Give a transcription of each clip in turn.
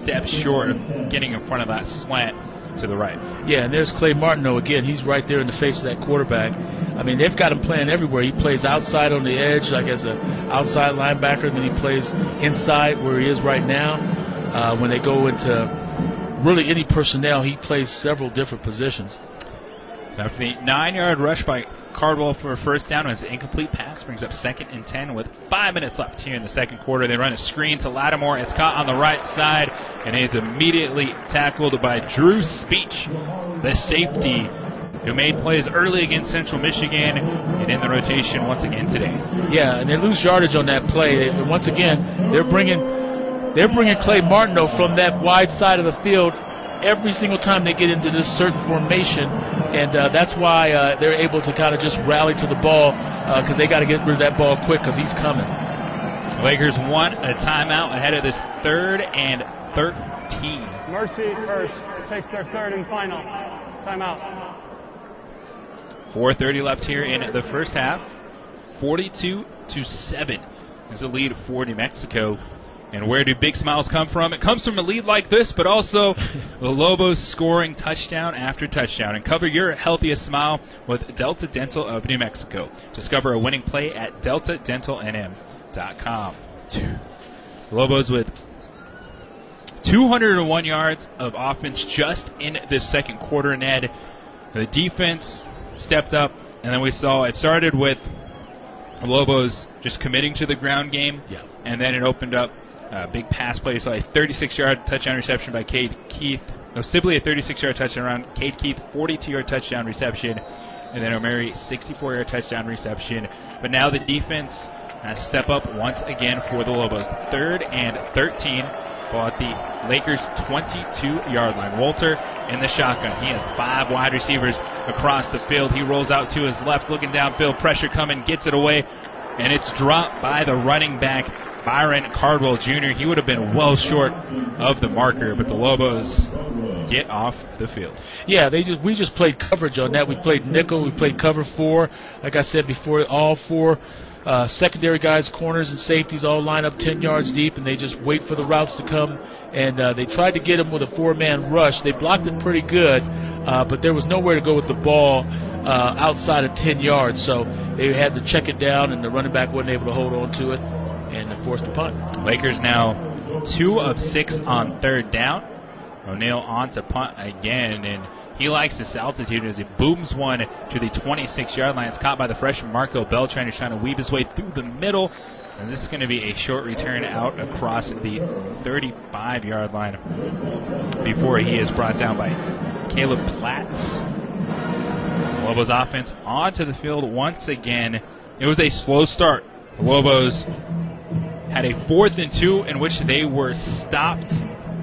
step short of getting in front of that slant to the right. Yeah, and there's Clay Martineau again. He's right there in the face of that quarterback. I mean, they've got him playing everywhere. He plays outside on the edge, like as an outside linebacker. Then he plays inside where he is right now. When they go into really any personnel, he plays several different positions. After the 9-yard rush by Cardwell for a first down, was an incomplete pass, brings up 2nd and 10 with 5 minutes left here in the second quarter. They run a screen to Lattimore. It's caught on the right side, and is immediately tackled by Drew Speech, the safety who made plays early against Central Michigan and in the rotation once again today. Yeah, and they lose yardage on that play. Once again, they're bringing Clay Martineau from that wide side of the field every single time they get into this certain formation, and that's why they're able to kind of just rally to the ball because they got to get rid of that ball quick because he's coming. Lakers want a timeout ahead of this 3rd and 13. Mercy first takes their 3rd and final timeout. 4:30 left here in the first half. 42-7 is the lead for New Mexico. And where do big smiles come from? It comes from a lead like this, but also the Lobos scoring touchdown after touchdown. And cover your healthiest smile with Delta Dental of New Mexico. Discover a winning play at deltadentalnm.com. Lobos with 201 yards of offense just in this second quarter, Ned. The defense stepped up, and then we saw it started with Lobos just committing to the ground game, and then it opened up big pass play. So a 36-yard touchdown reception by Cade Keith. No, Sibley a 36-yard touchdown around. Cade Keith 42-yard touchdown reception, and then O'Mary 64-yard touchdown reception. But now the defense has step up once again for the Lobos. 3rd and 13. Ball at the Lakers' 22-yard line. Walter in the shotgun. He has 5 wide receivers across the field. He rolls out to his left, looking downfield. Pressure coming, gets it away, and it's dropped by the running back, Byron Cardwell Jr. He would have been well short of the marker, but the Lobos get off the field. Yeah, we just played coverage on that. We played nickel. We played cover 4. Like I said before, all 4 secondary guys, corners and safeties all line up 10 yards deep, and they just wait for the routes to come. And they tried to get him with a 4-man rush. They blocked it pretty good, but there was nowhere to go with the ball outside of 10 yards. So they had to check it down, and the running back wasn't able to hold on to it and forced the punt. Lakers now 2 of 6 on 3rd down. O'Neal on to punt again, and he likes this altitude as he booms one to the 26-yard line. It's caught by the freshman Marco Beltran, who's trying to weave his way through the middle. And this is going to be a short return out across the 35-yard line before he is brought down by Caleb Platts. Lobos offense onto the field once again. It was a slow start. The Lobos had a 4th and 2 in which they were stopped.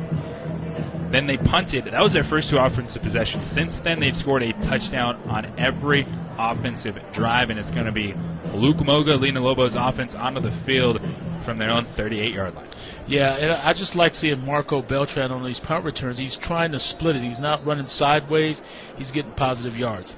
Then they punted. That was their first 2 offensive possessions. Since then, they've scored a touchdown on every offensive drive, and it's going to be Luke Moga leading the Lobos offense onto the field from their own 38-yard line. Yeah, and I just like seeing Marco Beltran on these punt returns. He's trying to split it. He's not running sideways. He's getting positive yards.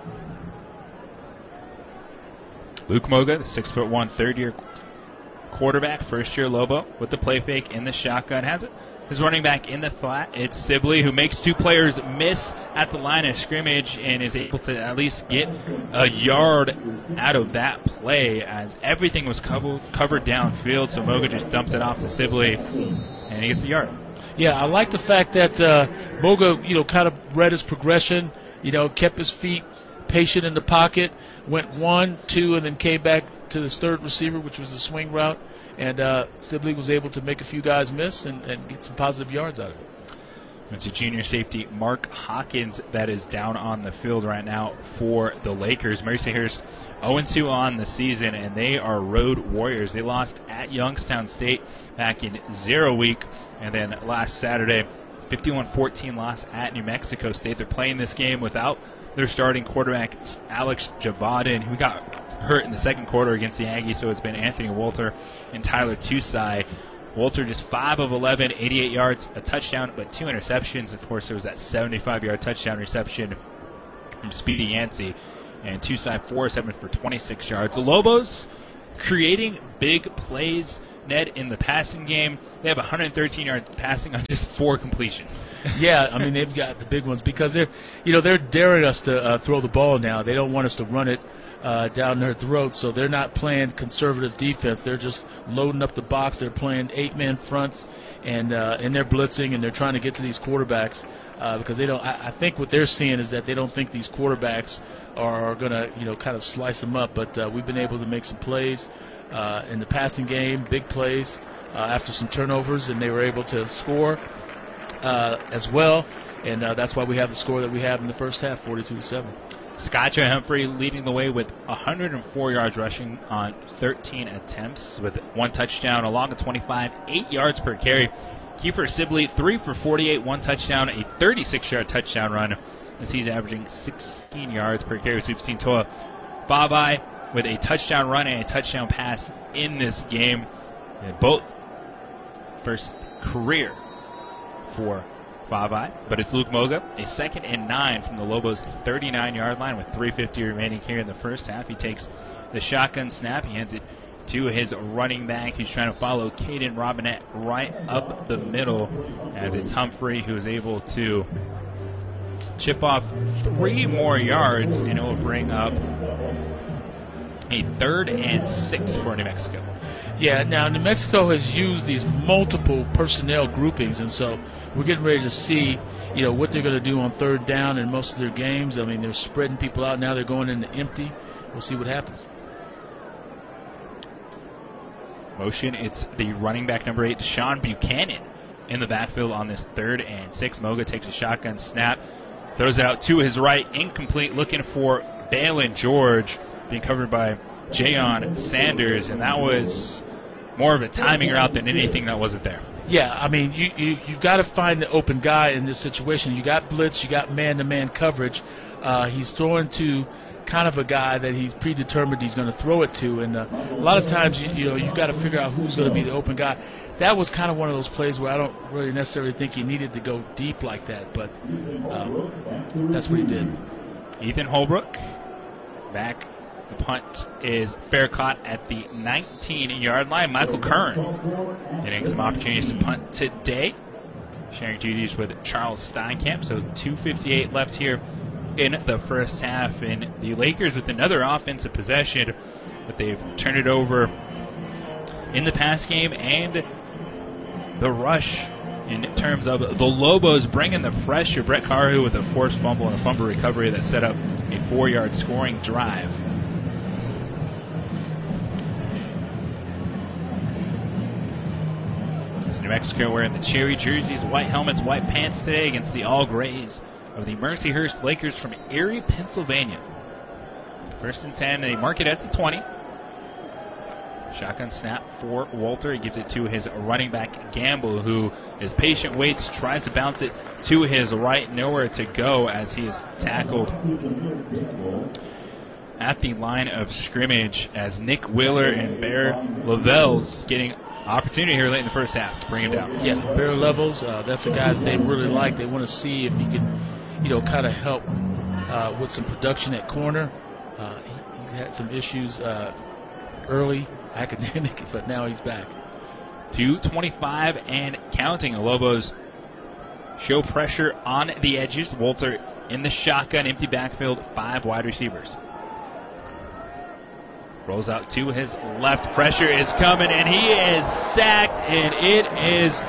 Luke Moga, the 6'1", third-year quarterback, first-year Lobo with the play fake in the shotgun, has it. His running back in the flat, it's Sibley, who makes 2 players miss at the line of scrimmage and is able to at least get a yard out of that play as everything was covered downfield. So Moga just dumps it off to Sibley, and he gets a yard. Yeah, I like the fact that Moga, kind of read his progression, kept his feet patient in the pocket, went 1, 2, and then came back to his 3rd receiver, which was the swing route. And Sibley was able to make a few guys miss and get some positive yards out of it. It's a junior safety, Mark Hawkins, that is down on the field right now for the Lakers. Mercyhurst 0-2 on the season, and they are road warriors. They lost at Youngstown State back in 0 week, and then last Saturday, 51-14 loss at New Mexico State. They're playing this game without their starting quarterback, Alex Javadin, who got hurt in the second quarter against the Aggies, so it's been Anthony Walter and Tyler Tusai. Walter just 5 of 11, 88 yards, a touchdown, but 2 interceptions. Of course, there was that 75-yard touchdown reception from Speedy Yancey, and Tusai 4-7 for 26 yards. The Lobos creating big plays Ned, in the passing game. They have 113-yard passing on just 4 completions. Yeah, I mean, they've got the big ones because they're daring us to throw the ball now. They don't want us to run it down their throats, so they're not playing conservative defense. They're just loading up the box. They're playing 8-man fronts, and they're blitzing, and they're trying to get to these quarterbacks because they don't. I think what they're seeing is that they don't think these quarterbacks are going to, kind of slice them up. But we've been able to make some plays in the passing game, big plays after some turnovers, and they were able to score as well. And that's why we have the score that we have in the first half, 42-7. Skytra Humphrey leading the way with 104 yards rushing on 13 attempts with 1 touchdown along the 25, 8 yards per carry. Kiefer Sibley, 3 for 48, 1 touchdown, a 36-yard touchdown run as he's averaging 16 yards per carry. So we've seen Toa Vavai with a touchdown run and a touchdown pass in this game. Both first career for Vavai, but it's Luke Moga, a 2nd and 9 from the Lobos' 39-yard line with 3:50 remaining here in the first half. He takes the shotgun snap. He hands it to his running back, who's trying to follow Caden Robinette right up the middle, as it's Humphrey who is able to chip off 3 more yards, and it will bring up a 3rd and 6 for New Mexico. Yeah, now New Mexico has used these multiple personnel groupings, and so we're getting ready to see, what they're going to do on 3rd down in most of their games. I mean, they're spreading people out now. They're going into empty. We'll see what happens. Motion, it's the running back number 8, Deshaun Buchanan, in the backfield on this 3rd and 6. Moga takes a shotgun snap, throws it out to his right, incomplete, looking for Balin George, being covered by Jayon Sanders, and that was more of a timing route than anything that wasn't there. Yeah, I mean, you've got to find the open guy in this situation. You got blitz, you got man-to-man coverage. He's throwing to kind of a guy that he's predetermined he's going to throw it to, and a lot of times, you've got to figure out who's going to be the open guy. That was kind of one of those plays where I don't really necessarily think he needed to go deep like that, but that's what he did. Ethan Holbrook back. The punt is fair caught at the 19-yard line. Michael Kern getting some opportunities to punt today, sharing duties with Charles Steinkamp. So 2:58 left here in the first half, and the Lakers with another offensive possession, but they've turned it over in the pass game and the rush in terms of the Lobos bringing the pressure. Brett Carhu with a forced fumble and a fumble recovery that set up a 4-yard scoring drive. It's New Mexico wearing the cherry jerseys, white helmets, white pants today against the all grays of the Mercyhurst Lakers from Erie, Pennsylvania. 1st and 10, they mark it at the 20. Shotgun snap for Walter. He gives it to his running back, Gamble, who is patient, waits, tries to bounce it to his right, nowhere to go as he is tackled at the line of scrimmage as Nick Wheeler and Bear Lavelles getting opportunity here late in the first half. Bring him down. Yeah, Bear Levels, that's a guy that they really like. They want to see if he can, kind of help with some production at corner. He's had some issues early, academic, but now he's back. 2:25 and counting. The Lobos show pressure on the edges. Walter in the shotgun, empty backfield, 5 wide receivers. Rolls out to his left. Pressure is coming, and he is sacked, and it is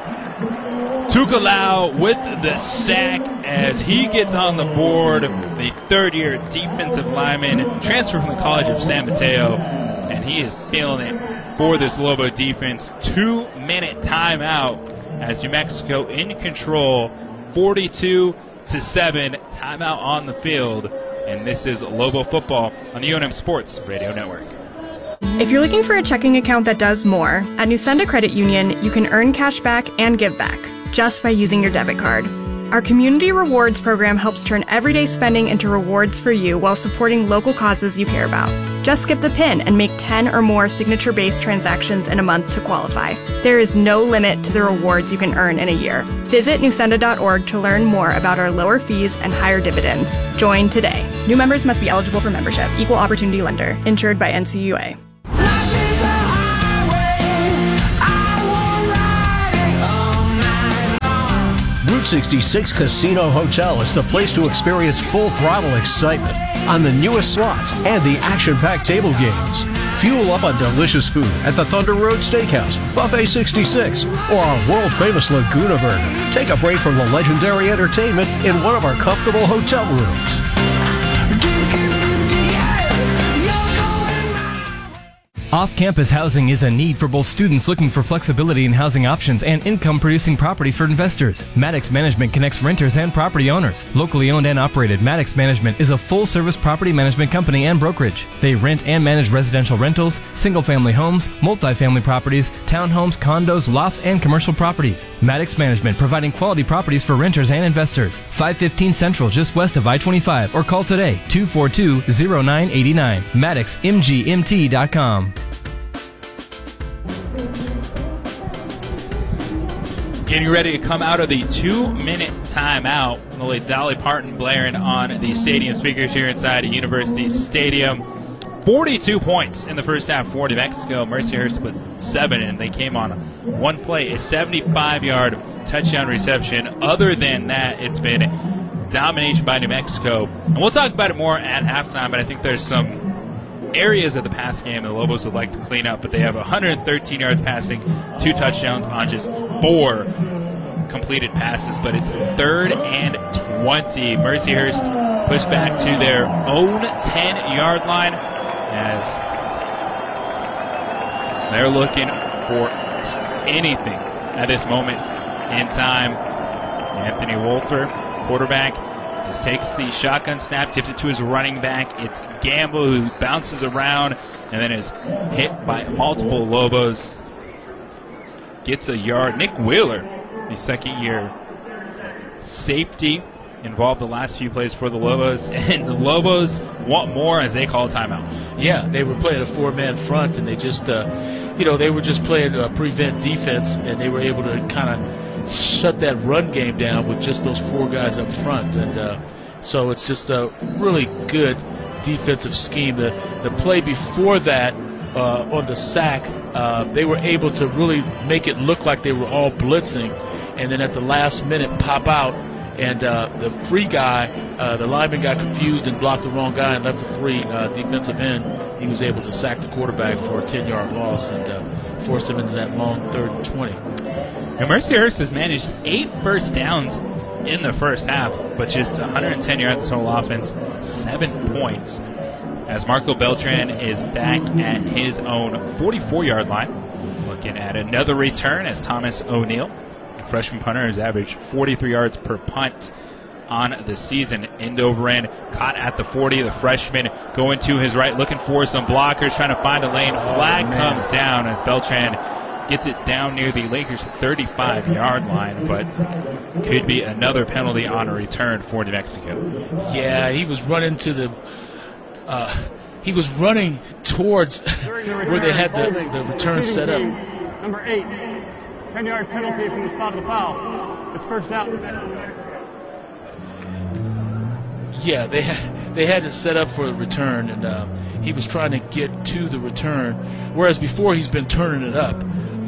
Tukalau with the sack as he gets on the board. The 3rd-year defensive lineman, transferred from the College of San Mateo, and he is feeling it for this Lobo defense. 2-minute timeout as New Mexico in control, 42-7. Timeout on the field. And this is Lobo Football on the UNM Sports Radio Network. If you're looking for a checking account that does more, at Nusenda Credit Union, you can earn cash back and give back just by using your debit card. Our Community Rewards program helps turn everyday spending into rewards for you while supporting local causes you care about. Just skip the PIN and make 10 or more signature-based transactions in a month to qualify. There is no limit to the rewards you can earn in a year. Visit nusenda.org to learn more about our lower fees and higher dividends. Join today. New members must be eligible for membership. Equal opportunity lender. Insured by NCUA. Life is a highway. Route 66 Casino Hotel is the place to experience full throttle excitement on the newest slots and the action-packed table games. Fuel up on delicious food at the Thunder Road Steakhouse, Buffet 66, or our world-famous Laguna Burger. Take a break from the legendary entertainment in one of our comfortable hotel rooms. Off-campus housing is a need for both students looking for flexibility in housing options and income-producing property for investors. Maddox Management connects renters and property owners. Locally owned and operated, Maddox Management is a full-service property management company and brokerage. They rent and manage residential rentals, single-family homes, multifamily properties, townhomes, condos, lofts, and commercial properties. Maddox Management, providing quality properties for renters and investors. 515 Central, just west of I-25, or call today, 242-0989. MaddixMGMT.com. Getting ready to come out of the 2-minute timeout. Lily Dolly Parton blaring on the stadium speakers here inside of University Stadium. 42 points in the first half for New Mexico. Mercyhurst with 7, and they came on one play, a 75-yard touchdown reception. Other than that, it's been domination by New Mexico. And we'll talk about it more at halftime, but I think there's some areas of the pass game the Lobos would like to clean up, but they have 113 yards passing, 2 touchdowns on just 4 completed passes, but it's 3rd and 20. Mercyhurst pushed back to their own 10-yard line as they're looking for anything at this moment in time. Anthony Wolter, quarterback, just takes the shotgun snap, tips it to his running back. It's Gamble who bounces around and then is hit by multiple Lobos. Gets a yard. Nick Wheeler, the second-year safety, involved the last few plays for the Lobos. And the Lobos want more as they call a timeout. Yeah, they were playing a 4-man front, and they just, they were just playing prevent defense, and they were able to kind of shut that run game down with just those 4 guys up front. And so it's just a really good defensive scheme. The play before that on the sack, they were able to really make it look like they were all blitzing, and then at the last minute pop out, and the free guy, the lineman got confused and blocked the wrong guy and left the free defensive end. He was able to sack the quarterback for a 10-yard loss and forced him into that long 3rd and 20. And Mercyhurst has managed 8 first downs in the first half, but just 110 yards total offense, 7 points. As Marco Beltran is back at his own 44-yard line. Looking at another return as Thomas O'Neill, the freshman punter, has averaged 43 yards per punt on the season. End over end, caught at the 40. The freshman going to his right, looking for some blockers, trying to find a lane. Flag comes down as Beltran gets it down near the Lakers' 35-yard line, but could be another penalty on a return for New Mexico. Yeah, he was running to the he was running towards where they had the return set up. Number 8, 10-yard penalty from the spot of the foul. It's first down. Yeah, they had it set up for a return, and he was trying to get to the return, whereas before he's been turning it up.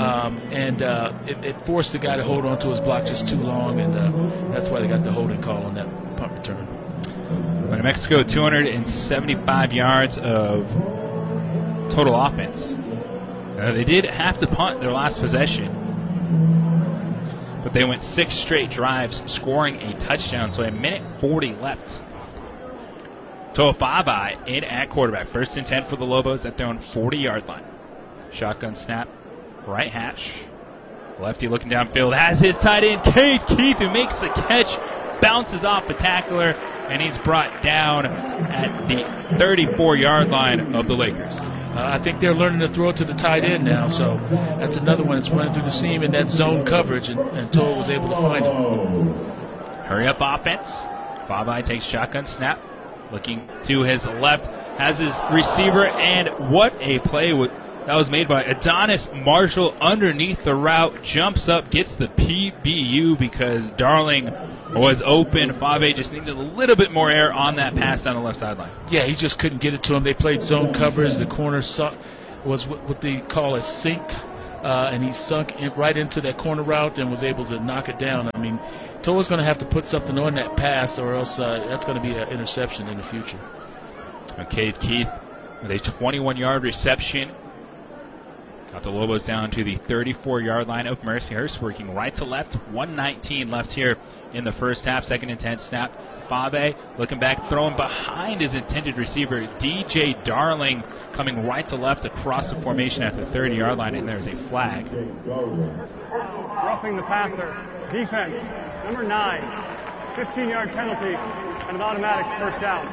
It forced the guy to hold on to his block just too long, and that's why they got the holding call on that punt return. New Mexico, 275 yards of total offense. They did have to punt their last possession, but they went 6 straight drives, scoring a touchdown, so a minute 40 left. So Bye in at quarterback. 1st and 10 for the Lobos at their own 40-yard line. Shotgun snap, right hash. Lefty looking downfield, has his tight end, Cade Keith, who makes the catch, bounces off the tackler, and he's brought down at the 34-yard line of the Lakers. I think they're learning to throw it to the tight end now, so that's another one that's running through the seam in that zone coverage, and Toll was able to find him. Hurry up offense. Bye takes shotgun snap, looking to his left, has his receiver, and what a play that was made by Adonis Marshall underneath the route, jumps up, gets the PBU because Darling was open. Fave just needed a little bit more air on that pass down the left sideline. Yeah, he just couldn't get it to him. They played zone coverage. The corner was what they call a sink and he sunk right into that corner route and was able to knock it down. I mean, Toa's going to have to put something on that pass, or else that's going to be an interception in the future. Okay, Keith with a 21-yard reception. Got the Lobos down to the 34-yard line of Mercyhurst, working right to left. 1:19 left here in the first half. 2nd and 10 snap. Fabe looking back, throwing behind his intended receiver, DJ Darling, coming right to left across the formation at the 30-yard line, and there's a flag. Roughing the passer. Defense, number 9. 15-yard penalty and an automatic first down.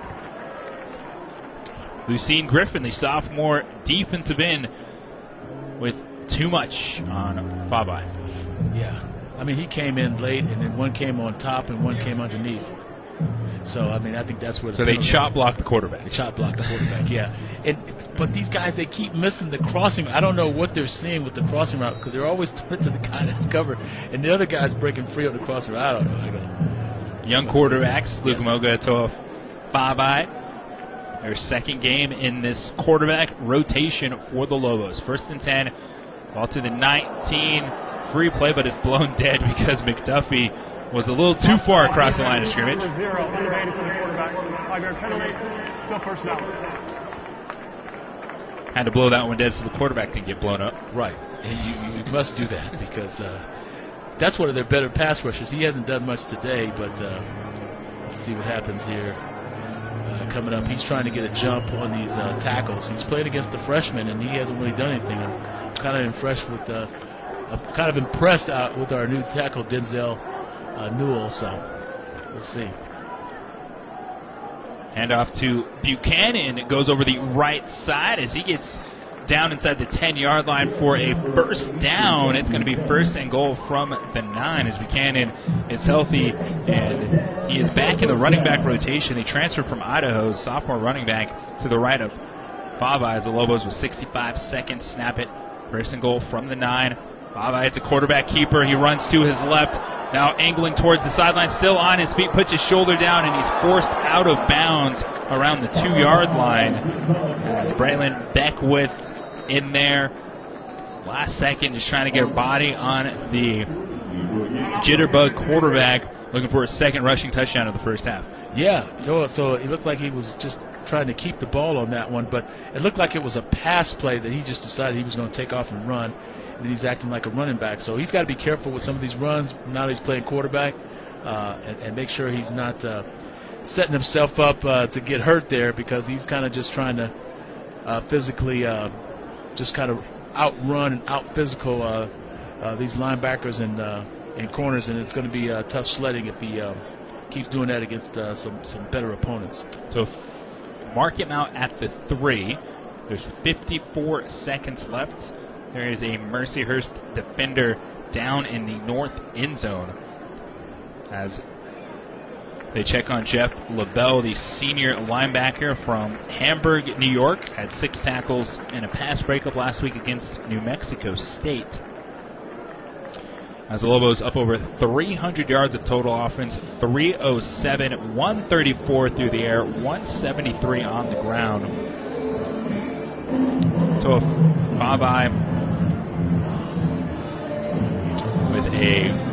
Lucene Griffin, the sophomore defensive end, with too much on Fabe. Yeah. I mean, he came in late, and then one came on top and one came underneath. So, I mean, I think that's where the So they chop block the quarterback. They chop block the quarterback, yeah. But these guys, they keep missing the crossing. I don't know what they're seeing with the crossing route, because they're always throwing to the guy that's covered, and the other guy's breaking free on the crossing route. I don't know. Young quarterbacks, Luke Yes. Moga, Toa Fabe. Their second game in this quarterback rotation for the Lobos. 1st and 10, ball to the 19. Free play, but it's blown dead because McDuffie was a little too far across the line of scrimmage. Number 0, underrated to the quarterback. 5-yard penalty, still first down. Had to blow that one dead so the quarterback didn't get blown up. Right, and you must do that, because that's one of their better pass rushers. He hasn't done much today, but let's see what happens here. Coming up, he's trying to get a jump on these tackles. He's played against the freshmen, and he hasn't really done anything. I'm kind of impressed with our new tackle, Denzel Newell. So we'll see. Handoff to Buchanan. It goes over the right side as he gets down inside the 10-yard line for a first down. It's going to be 1st and goal from the 9 as Buchanan is healthy, and he is back in the running back rotation. They transferred from Idaho's sophomore running back to the right of Fabe as the Lobos with 65 seconds. Snap it. 1st and goal from the 9. Fabe, it's a quarterback keeper. He runs to his left, now angling towards the sideline, still on his feet, puts his shoulder down, and he's forced out of bounds around the 2-yard line. As Braylon Beckwith in there, last second, just trying to get a body on the jitterbug quarterback, looking for a second rushing touchdown of the first half. Yeah, so it looked like he was just trying to keep the ball on that one, but it looked like it was a pass play that he just decided he was going to take off and run, and he's acting like a running back. So he's got to be careful with some of these runs now that he's playing quarterback, and make sure he's not setting himself up to get hurt there, because he's kind of just trying to physically just kind of outrun and out-physical these linebackers and corners, and it's going to be tough sledding if he keeps doing that against some better opponents. So mark him out at the 3. There's 54 seconds left. There is a Mercyhurst defender down in the north end zone as they check on Jeff LaBelle, the senior linebacker from Hamburg, New York. Had 6 tackles and a pass breakup last week against New Mexico State. As the Lobos up over 300 yards of total offense, 307, 134 through the air, 173 on the ground. So if Fabe with a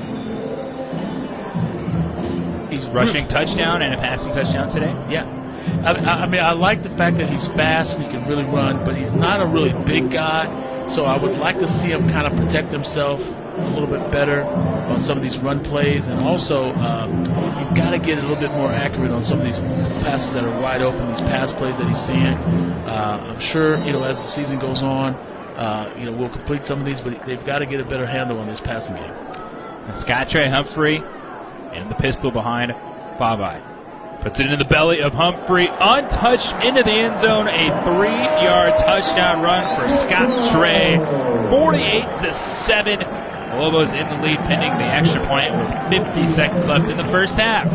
rushing touchdown and a passing touchdown today. Yeah. I mean, I like the fact that he's fast and he can really run, but he's not a really big guy, so I would like to see him kind of protect himself a little bit better on some of these run plays, and also he's got to get a little bit more accurate on some of these passes that are wide open, these pass plays that he's seeing. I'm sure, as the season goes on, we'll complete some of these, but they've got to get a better handle on this passing game. Skytre Humphrey and the pistol behind Fabe. Puts it into the belly of Humphrey, untouched into the end zone. A 3-yard touchdown run for Scott Trey. 48-7. The Lobos in the lead pending the extra point with 50 seconds left in the first half.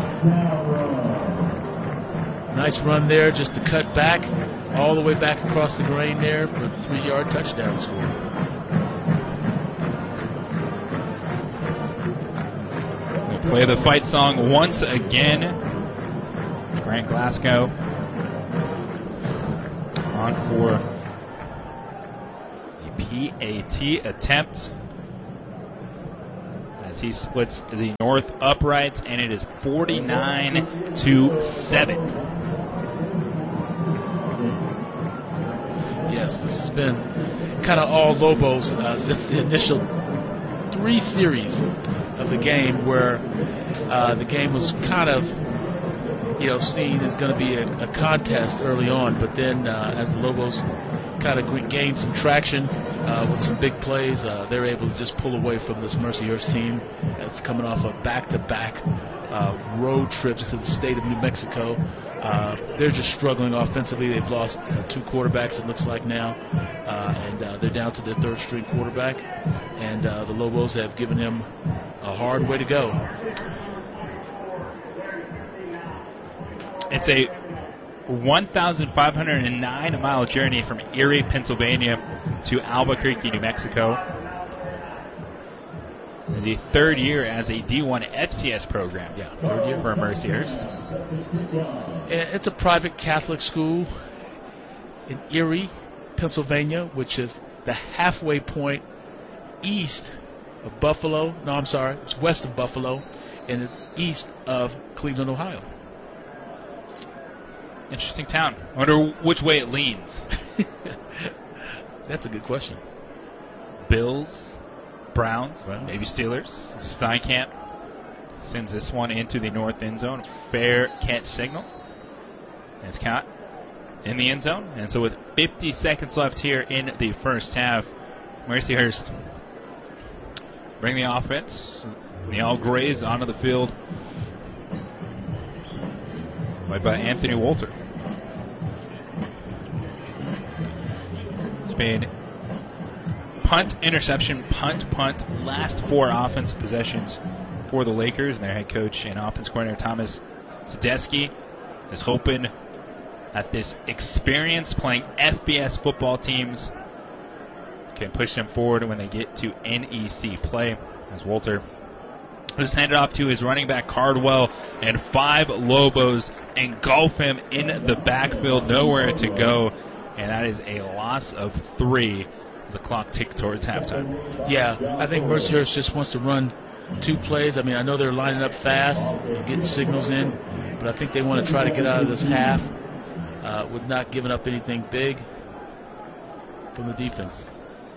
Nice run there just to cut back, all the way back across the grain there for the 3-yard touchdown score. We'll play the fight song once again. Grant Glasgow on for the PAT attempt as he splits the north uprights, and it is 49-7. Yes, this has been kind of all Lobos since the initial 3 series of the game, where the game was kind of, seen as going to be a contest early on, but then as the Lobos kind of gained some traction with some big plays, they're able to just pull away from this Mercyhurst team that's coming off of back-to-back road trips to the state of New Mexico. They're just struggling offensively. They've lost 2 quarterbacks, it looks like now, and they're down to their 3rd-string quarterback, and the Lobos have given him a hard way to go. It's a 1,509-mile journey from Erie, Pennsylvania to Albuquerque, New Mexico. The 3rd year as a D1 FCS program. Yeah, 3rd year for Mercyhurst. It's a private Catholic school in Erie, Pennsylvania, which is the halfway point east of Buffalo. No, I'm sorry, it's west of Buffalo, and it's east of Cleveland, Ohio. Interesting town. I wonder which way it leans. That's a good question. Bills, Browns, maybe Steelers. Steinkamp sends this one into the north end zone. Fair catch signal. And it's caught in the end zone. And so with 50 seconds left here in the first half, Mercyhurst bring the offense. The All Grays onto the field. Led by Anthony Walter. It's been punt, interception, punt. Last 4 offensive possessions for the Lakers. And their head coach and offense coordinator Thomas Sadesky is hoping that this experience playing FBS football teams can push them forward when they get to NEC play. As Walter just handed off to his running back Cardwell, and 5 Lobos engulf him in the backfield, nowhere to go, and that is a loss of 3 as the clock ticks towards halftime. Yeah, I think Mercyhurst just wants to run 2 plays. I mean, I know they're lining up fast and getting signals in, but I think they want to try to get out of this half with not giving up anything big from the defense.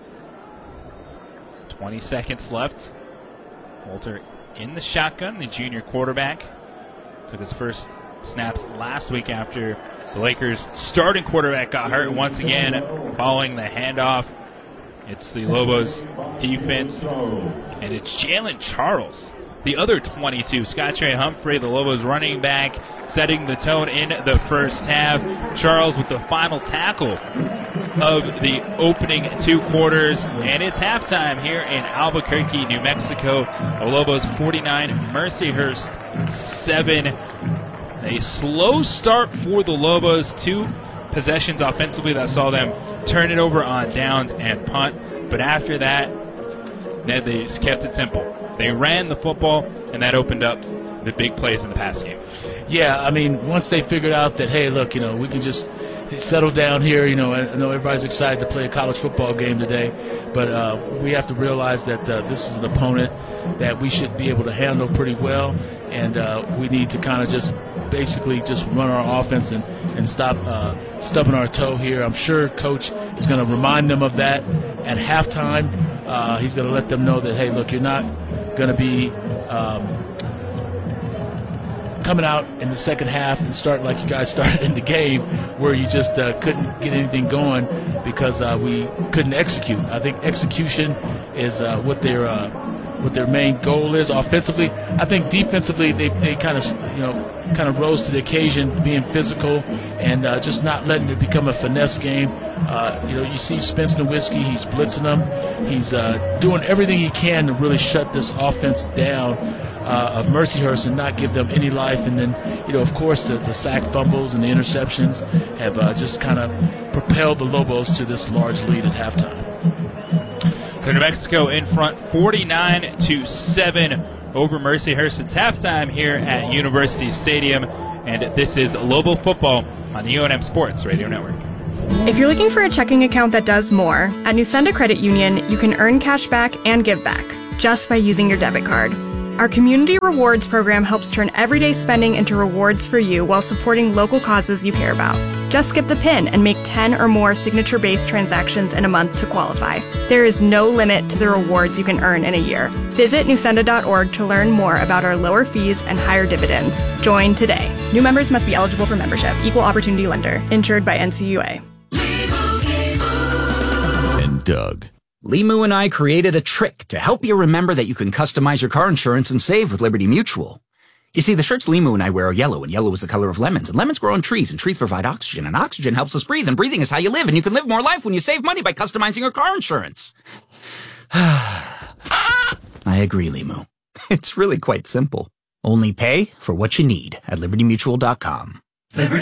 20 seconds left. Walter in the shotgun, the junior quarterback. Took his first snaps last week after the Lakers' starting quarterback got hurt once again following the handoff. It's the Lobos defense, and it's Jalen Charles, the other 22. Scottrey Humphrey, the Lobos running back, setting the tone in the first half. Charles with the final tackle of the opening 2 quarters, and it's halftime here in Albuquerque, New Mexico. The Lobos 49, Mercyhurst 7. A slow start for the Lobos. 2 possessions offensively that saw them turn it over on downs and punt, but after that, Ned, they just kept it simple. They ran the football, and that opened up the big plays in the pass game. Yeah, I mean, once they figured out that, hey, look, we can just settle down here. I know everybody's excited to play a college football game today, but we have to realize that this is an opponent that we should be able to handle pretty well, and we need to kind of just basically just run our offense and stop stubbing our toe here. I'm sure Coach is going to remind them of that at halftime. He's going to let them know that, hey, look, you're not going to be coming out in the second half and start like you guys started in the game, where you just couldn't get anything going because we couldn't execute. I think execution is what their main goal is offensively. I think defensively they kind of rose to the occasion, being physical and just not letting it become a finesse game. You see Spence Nowitzki, he's blitzing them. He's doing everything he can to really shut this offense down of Mercyhurst and not give them any life. And then, of course, the sack fumbles and the interceptions have just kind of propelled the Lobos to this large lead at halftime. So New Mexico in front 49-7 over Mercyhurst. It's halftime here at University Stadium, and this is Lobo football on the UNM Sports Radio Network. If you're looking for a checking account that does more, at Nusenda Credit Union, you can earn cash back and give back just by using your debit card. Our Community Rewards program helps turn everyday spending into rewards for you while supporting local causes you care about. Just skip the PIN and make 10 or more signature-based transactions in a month to qualify. There is no limit to the rewards you can earn in a year. Visit nusenda.org to learn more about our lower fees and higher dividends. Join today. New members must be eligible for membership. Equal opportunity lender. Insured by NCUA. And Doug. Limu and I created a trick to help you remember that you can customize your car insurance and save with Liberty Mutual. You see, the shirts Limu and I wear are yellow, and yellow is the color of lemons, and lemons grow on trees, and trees provide oxygen, and oxygen helps us breathe, and breathing is how you live, and you can live more life when you save money by customizing your car insurance. I agree, Limu. It's really quite simple. Only pay for what you need at libertymutual.com.